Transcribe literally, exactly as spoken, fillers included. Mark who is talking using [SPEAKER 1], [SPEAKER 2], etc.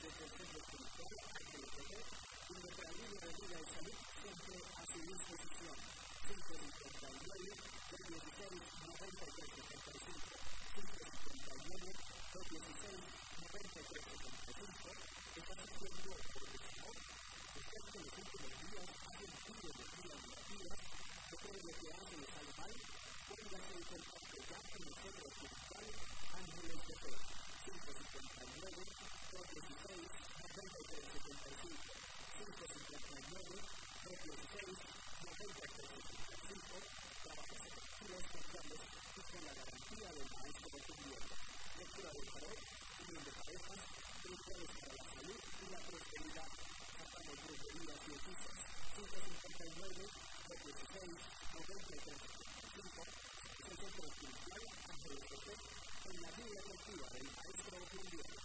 [SPEAKER 1] desde el Centro Espiritual Ángeles de Fe y nuestra línea de vida y salud siempre a su disposición. cinco cincuenta y nueve, dos dieciséis, noventa y tres setenta y cinco. cinco cincuenta y nueve, dos dieciséis, noventa y tres setenta y cinco. Estás haciendo por el amor. Usted que en los últimos días ha sentido energías negativas, que todo lo que hace le sale mal, póngase en contacto ya con el Centro Espiritual Ángeles de Fe. cinco cincuenta y nueve, dos dieciséis, noventa y tres setenta y cinco. cinco cincuenta y nueve, dos dieciséis, noventa y tres setenta y cinco. Trabajos efectivos, confiables y con la garantía del maestro de tu vida. Lectura del tarot, unión de parejas, rituales para la salud y la prosperidad. Sacamos brujerías y hechizos. cinco cincuenta y nueve, dos dieciséis, noventa y tres setenta y cinco. Es el Centro Espiritual Ángeles de Fe, con la guía efectiva del maestro de tu vida.